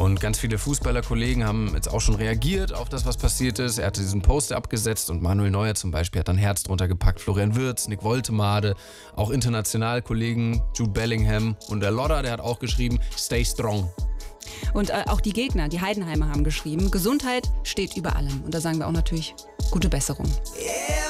Und ganz viele Fußballerkollegen haben jetzt auch schon reagiert auf das, was passiert ist. Er hatte diesen Poster abgesetzt und Manuel Neuer zum Beispiel hat dann Herz drunter gepackt. Florian Wirtz, Nick Woltemade, auch international Kollegen, Jude Bellingham und der Lodder, der hat auch geschrieben, stay strong. Und auch die Gegner, die Heidenheimer, haben geschrieben, Gesundheit steht über allem. Und da sagen wir auch natürlich, gute Besserung. Yeah.